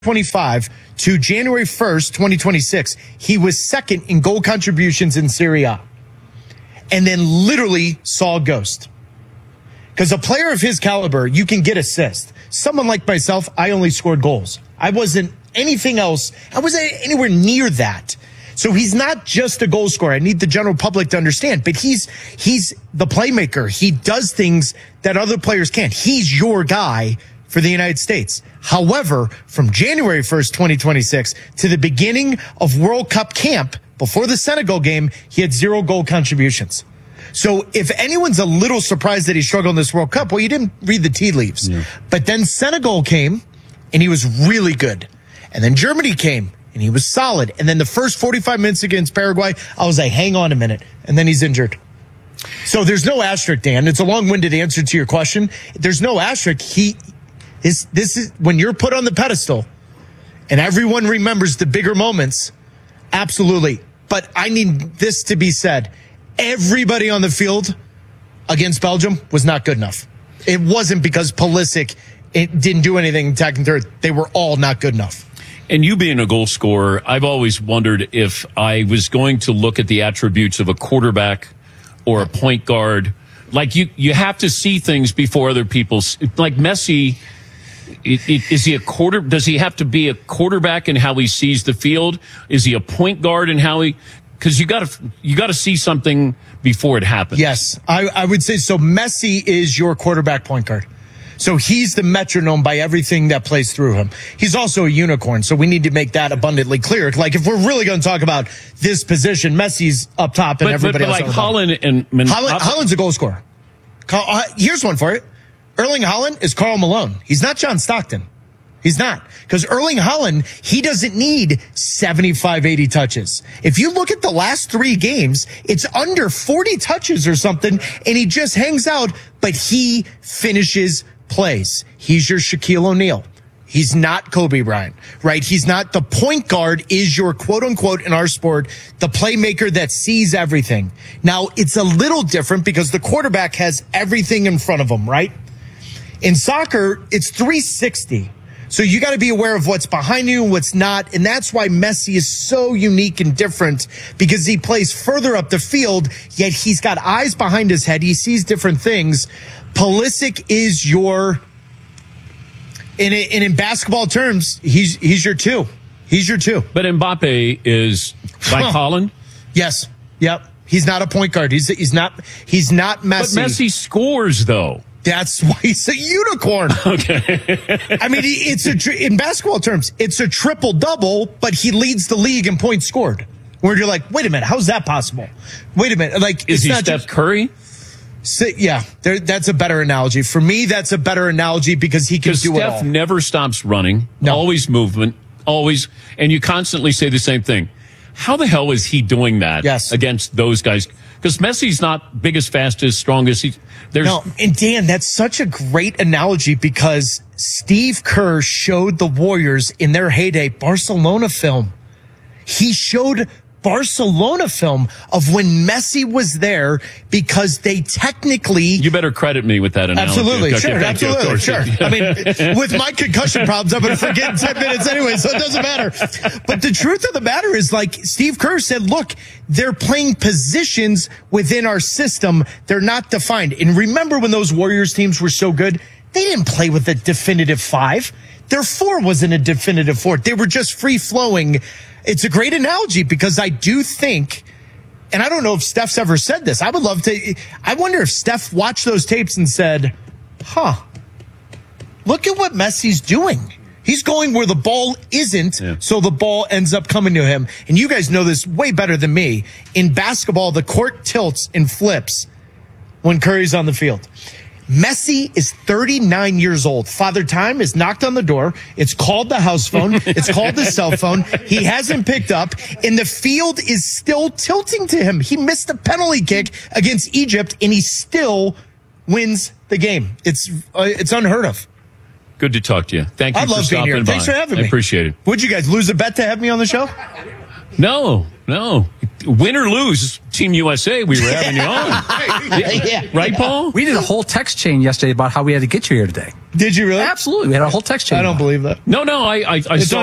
25 to January 1st, 2026, he was second in goal contributions in Serie A. And then literally saw a ghost. Because a player of his caliber, you can get assists. Someone like myself, I only scored goals. I wasn't anything else. I wasn't anywhere near that. So he's not just a goal scorer. I need the general public to understand, but he's the playmaker. He does things that other players can't. He's your guy for the United States. However, from January 1st, 2026 to the beginning of World Cup camp, before the Senegal game, he had 0 goal contributions. So if anyone's a little surprised that he struggled in this World Cup, well, you didn't read the tea leaves. Yeah. But then Senegal came, and he was really good. And then Germany came, and he was solid. And then the first 45 minutes against Paraguay, I was like, hang on a minute. And then he's injured. So there's no asterisk, Dan. It's a long-winded answer to your question. There's no asterisk. This is when you're put on the pedestal and everyone remembers the bigger moments. Absolutely. But I need this to be said. Everybody on the field against Belgium was not good enough. It wasn't because Pulisic didn't do anything in attacking third. They were all not good enough. And you being a goal scorer, I've always wondered if I was going to look at the attributes of a quarterback or a point guard. Like you have to see things before other people. Like Messi, is he a quarter? Does he have to be a quarterback in how he sees the field? Is he a point guard in how he? Because you got to see something before it happens. Yes, I would say so. Messi is your quarterback point guard. So he's the metronome by everything that plays through him. He's also a unicorn, so we need to make that abundantly clear. Like, if we're really going to talk about this position, Messi's up top and everybody else. But like Holland's a goal scorer. Here's one for you. Erling Haaland is Karl Malone. He's not John Stockton. He's not. Because Erling Haaland, he doesn't need 75, 80 touches. If you look at the last 3 games, it's under 40 touches or something, and he just hangs out, but he finishes plays. He's your Shaquille O'Neal. He's not Kobe Bryant, right? He's not. The point guard is your quote unquote in our sport, the playmaker that sees everything. Now, it's a little different because the quarterback has everything in front of him, right? In soccer, it's 360. So you got to be aware of what's behind you and what's not. And that's why Messi is so unique and different, because he plays further up the field, yet he's got eyes behind his head. He sees different things. Pulisic is your, in basketball terms, he's your 2. He's your 2. But Mbappe is like Haaland? Yes. Yep. He's not a point guard. He's not Messi. But Messi scores, though. That's why he's a unicorn. Okay. I mean, in basketball terms, it's a triple-double, but he leads the league in points scored. Where you're like, wait a minute, how's that possible? Wait a minute. Like, is he Steph Curry? Yeah, that's a better analogy. For me, that's a better analogy because he can do it all. Steph never stops running. No. Always movement. Always. And you constantly say the same thing. How the hell is he doing that against those guys? Because Messi's not biggest, fastest, strongest. No, and Dan, that's such a great analogy because Steve Kerr showed the Warriors in their heyday Barcelona film. He showed Barcelona film of when Messi was there because they technically... You better credit me with that analogy. Absolutely, okay, absolutely, sure. I mean, with my concussion problems, I'm going to forget in 10 minutes anyway, so it doesn't matter. But the truth of the matter is, like Steve Kerr said, look, they're playing positions within our system. They're not defined. And remember when those Warriors teams were so good? They didn't play with a definitive 5. Their 4 wasn't a definitive 4. They were just free-flowing. It's a great analogy because I do think, and I don't know if Steph's ever said this. I wonder if Steph watched those tapes and said, look at what Messi's doing. He's going where the ball isn't, so the ball ends up coming to him. And you guys know this way better than me. In basketball, the court tilts and flips when Curry's on the field. Messi is 39 years old. Father Time has knocked on the door. It's called the house phone. It's called the cell phone. He hasn't picked up, and the field is still tilting to him. He missed a penalty kick against Egypt, and he still wins the game. It's unheard of. Good to talk to you. Thank you for stopping by. Thanks for having me. I appreciate it. Would you guys lose a bet to have me on the show? No. win or lose, Team USA, we were having you on. Yeah. Right, Paul? We did a whole text chain yesterday about how we had to get you here today. Did you really? Absolutely. We had a whole text chain. I don't believe that. No, I saw